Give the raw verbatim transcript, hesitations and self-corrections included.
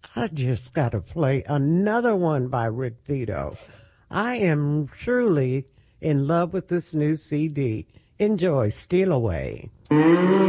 I just got to play another one by Rick Vito. I am truly in love with this new C D. Enjoy Steal Away.